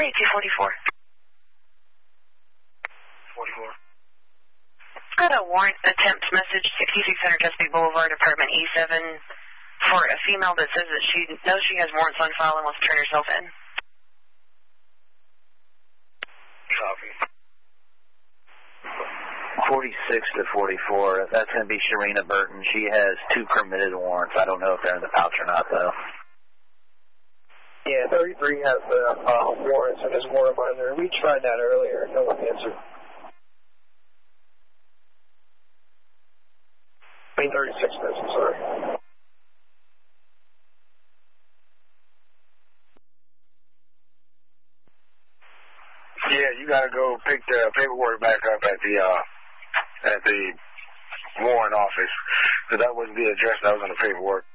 244. 44. Got a warrant attempt message, 6600 Chesapeake Boulevard, apartment E7, for a female that says that she knows she has warrants on file and wants to turn herself in. Copy. 46 to 44. That's going to be Sharina Burton. She has 2 permitted warrants. I don't know if they're in the pouch or not, though. Yeah, 33 has the warrants and his warrant binder. We tried that earlier. No one answered. I mean, 36 minutes, I'm sorry. Yeah, you got to go pick the paperwork back up at the warrant office, because that wasn't the address that was on the paperwork.